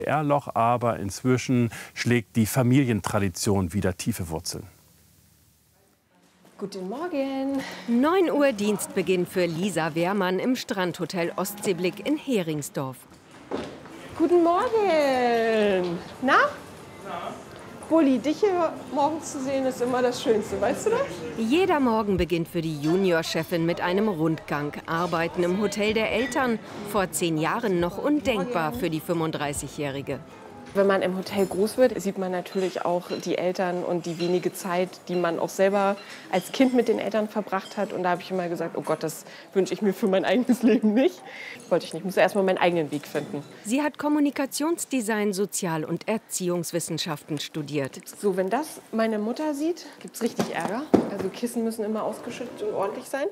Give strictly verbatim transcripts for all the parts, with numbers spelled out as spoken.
Loch, aber inzwischen schlägt die Familientradition wieder tiefe Wurzeln. Guten Morgen. neun Uhr Dienstbeginn für Lisa Wehrmann im Strandhotel Ostseeblick in Heringsdorf. Guten Morgen. Na? Na? Bulli, dich hier morgens zu sehen, ist immer das Schönste, weißt du das? Jeder Morgen beginnt für die Juniorchefin mit einem Rundgang. Arbeiten im Hotel der Eltern. Vor zehn Jahren noch undenkbar für die fünfunddreißigjährige. Wenn man im Hotel groß wird, sieht man natürlich auch die Eltern und die wenige Zeit, die man auch selber als Kind mit den Eltern verbracht hat. Und da habe ich immer gesagt, oh Gott, das wünsche ich mir für mein eigenes Leben nicht. Wollte ich nicht, ich muss erst mal meinen eigenen Weg finden. Sie hat Kommunikationsdesign, Sozial- und Erziehungswissenschaften studiert. So, wenn das meine Mutter sieht, gibt es richtig Ärger. Also Kissen müssen immer ausgeschüttet und ordentlich sein.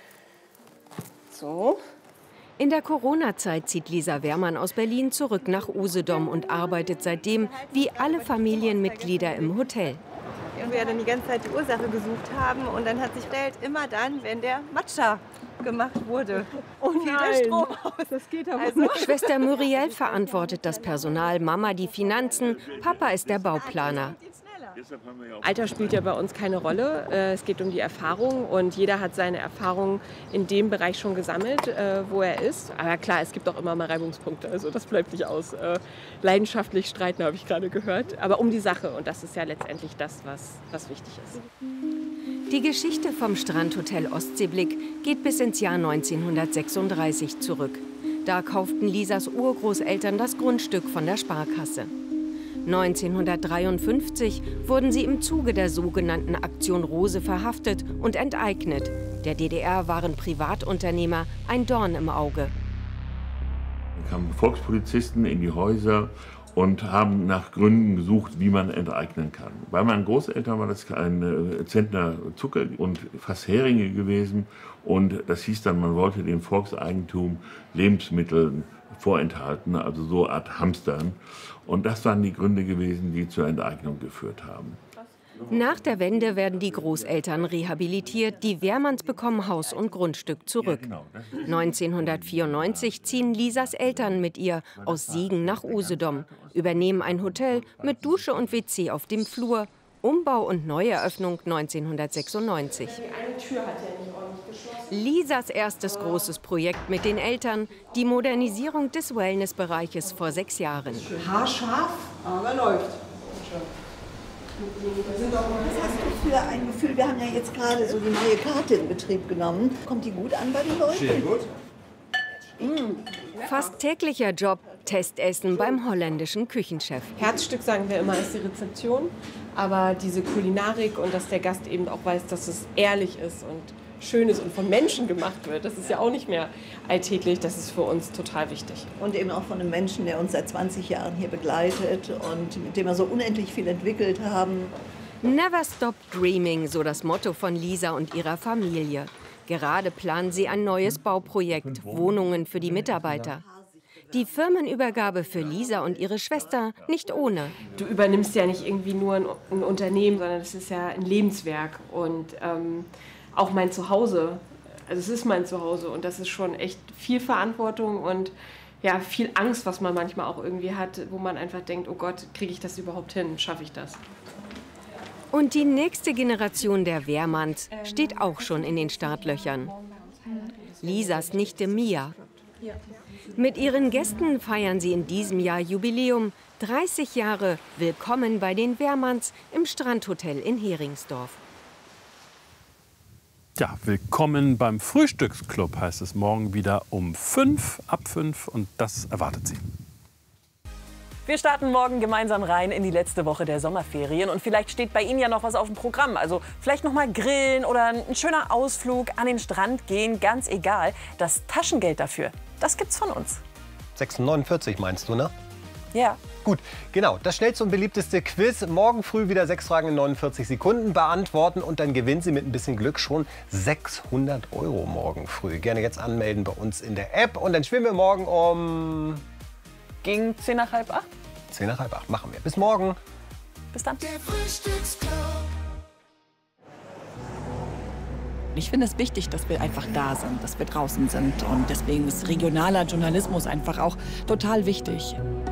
So. In der Corona-Zeit zieht Lisa Wehrmann aus Berlin zurück nach Usedom und arbeitet seitdem wie alle Familienmitglieder im Hotel. Und wir dann die ganze Zeit die Ursache gesucht haben und dann hat sich gestellt, immer dann, wenn der Matcha gemacht wurde. Und fiel der Strom aus. Das geht aber also. nicht. Schwester Muriel verantwortet das Personal, Mama die Finanzen, Papa ist der Bauplaner. Alter spielt ja bei uns keine Rolle. Es geht um die Erfahrung und jeder hat seine Erfahrung in dem Bereich schon gesammelt, wo er ist. Aber klar, es gibt auch immer mal Reibungspunkte, also das bleibt nicht aus. Leidenschaftlich streiten, habe ich gerade gehört, aber um die Sache und das ist ja letztendlich das, was, was wichtig ist. Die Geschichte vom Strandhotel Ostseeblick geht bis ins Jahr neunzehnhundertsechsunddreißig zurück. Da kauften Lisas Urgroßeltern das Grundstück von der Sparkasse. neunzehnhundertdreiundfünfzig wurden sie im Zuge der sogenannten Aktion Rose verhaftet und enteignet. Der D D R waren Privatunternehmer ein Dorn im Auge. Da kamen Volkspolizisten in die Häuser und haben nach Gründen gesucht, wie man enteignen kann. Bei meinen Großeltern war das ein Zentner Zucker und fast Heringe gewesen. Und das hieß dann, man wollte dem Volkseigentum Lebensmittel vorenthalten, also so eine Art Hamstern. Und das waren die Gründe gewesen, die zur Enteignung geführt haben. Nach der Wende werden die Großeltern rehabilitiert, die Wehrmanns bekommen Haus und Grundstück zurück. neunzehnhundertvierundneunzig ziehen Lisas Eltern mit ihr aus Siegen nach Usedom, übernehmen ein Hotel mit Dusche und W C auf dem Flur. Umbau und Neueröffnung neunzehnhundertsechsundneunzig. Lisas erstes großes Projekt mit den Eltern, die Modernisierung des Wellnessbereiches vor sechs Jahren. Haarscharf, aber läuft. Was hast du für ein Gefühl? Wir haben ja jetzt gerade so die neue Karte in Betrieb genommen. Kommt die gut an bei den Leuten? Sehr gut. Fast täglicher Job, Testessen beim holländischen Küchenchef. Herzstück, sagen wir immer, ist die Rezeption. Aber diese Kulinarik und dass der Gast eben auch weiß, dass es ehrlich ist und schön ist und von Menschen gemacht wird, das ist ja auch nicht mehr alltäglich. Das ist für uns total wichtig. Und eben auch von einem Menschen, der uns seit zwanzig Jahren hier begleitet und mit dem wir so unendlich viel entwickelt haben. Never stop dreaming, so das Motto von Lisa und ihrer Familie. Gerade planen sie ein neues Bauprojekt, Wohnungen für die Mitarbeiter. Die Firmenübergabe für Lisa und ihre Schwester nicht ohne. Du übernimmst ja nicht irgendwie nur ein, ein Unternehmen, sondern es ist ja ein Lebenswerk und ähm, auch mein Zuhause. Also es ist mein Zuhause und das ist schon echt viel Verantwortung und ja, viel Angst, was man manchmal auch irgendwie hat, wo man einfach denkt, oh Gott, kriege ich das überhaupt hin, schaffe ich das? Und die nächste Generation der Wehrmanns steht auch schon in den Startlöchern. Lisas Nichte Mia. Mit ihren Gästen feiern sie in diesem Jahr Jubiläum. dreißig Jahre Willkommen bei den Wehrmanns im Strandhotel in Heringsdorf. Ja, willkommen beim Frühstücksclub heißt es morgen wieder um fünf, ab fünf und das erwartet Sie. Wir starten morgen gemeinsam rein in die letzte Woche der Sommerferien und vielleicht steht bei Ihnen ja noch was auf dem Programm. Also vielleicht noch mal grillen oder ein schöner Ausflug an den Strand gehen, ganz egal. Das Taschengeld dafür, das gibt's von uns. sechs neunundvierzig meinst du, ne? Ja. Gut, genau. Das schnellste und beliebteste Quiz. Morgen früh wieder sechs Fragen in neunundvierzig Sekunden beantworten und dann gewinnen Sie mit ein bisschen Glück schon sechshundert Euro morgen früh. Gerne jetzt anmelden bei uns in der App und dann spielen wir morgen um... Gegen zehn nach halb acht? zehn nach halb acht machen wir. Bis morgen. Bis dann. Der Frühstücksclub. Ich finde es wichtig, dass wir einfach da sind, dass wir draußen sind. Und deswegen ist regionaler Journalismus einfach auch total wichtig.